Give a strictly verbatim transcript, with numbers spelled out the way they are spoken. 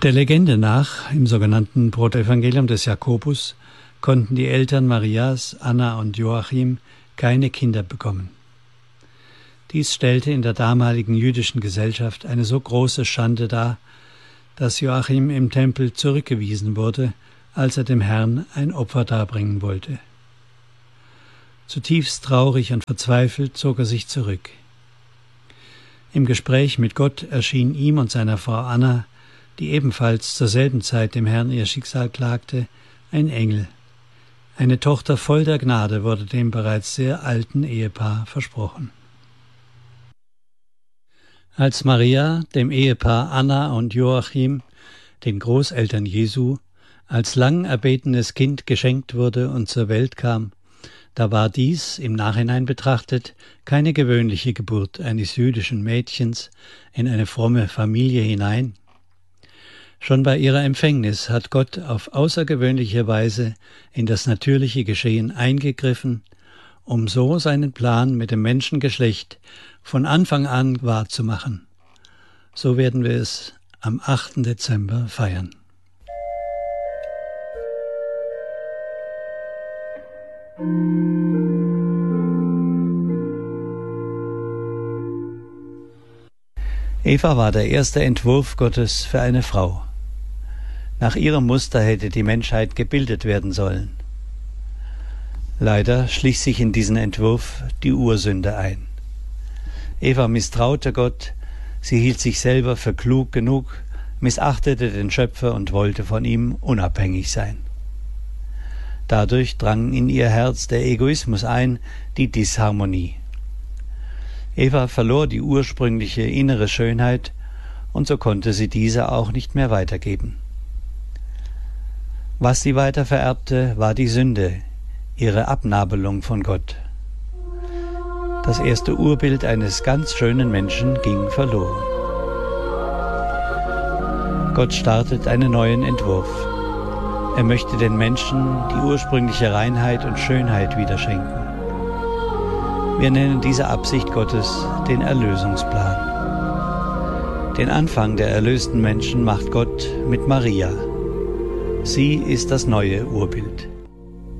Der Legende nach, im sogenannten Protoevangelium des Jakobus, konnten die Eltern Marias, Anna und Joachim, keine Kinder bekommen. Dies stellte in der damaligen jüdischen Gesellschaft eine so große Schande dar, dass Joachim im Tempel zurückgewiesen wurde, als er dem Herrn ein Opfer darbringen wollte. Zutiefst traurig und verzweifelt zog er sich zurück. Im Gespräch mit Gott erschien ihm und seiner Frau Anna, die ebenfalls zur selben Zeit dem Herrn ihr Schicksal klagte, ein Engel. Eine Tochter voll der Gnade wurde dem bereits sehr alten Ehepaar versprochen. Als Maria dem Ehepaar Anna und Joachim, den Großeltern Jesu, als lang erbetenes Kind geschenkt wurde und zur Welt kam, da war dies, im Nachhinein betrachtet, keine gewöhnliche Geburt eines jüdischen Mädchens in eine fromme Familie hinein. Schon bei ihrer Empfängnis hat Gott auf außergewöhnliche Weise in das natürliche Geschehen eingegriffen, um so seinen Plan mit dem Menschengeschlecht von Anfang an wahrzumachen. So werden wir es am achten Dezember feiern. Eva war der erste Entwurf Gottes für eine Frau. Nach ihrem Muster hätte die Menschheit gebildet werden sollen. Leider schlich sich in diesen Entwurf die Ursünde ein. Eva misstraute Gott, sie hielt sich selber für klug genug, missachtete den Schöpfer und wollte von ihm unabhängig sein. Dadurch drang in ihr Herz der Egoismus ein, die Disharmonie. Eva verlor die ursprüngliche innere Schönheit, und so konnte sie diese auch nicht mehr weitergeben. Was sie weiter vererbte, war die Sünde, ihre Abnabelung von Gott. Das erste Urbild eines ganz schönen Menschen ging verloren. Gott startet einen neuen Entwurf. Er möchte den Menschen die ursprüngliche Reinheit und Schönheit wieder schenken. Wir nennen diese Absicht Gottes den Erlösungsplan. Den Anfang der erlösten Menschen macht Gott mit Maria. Sie ist das neue Urbild.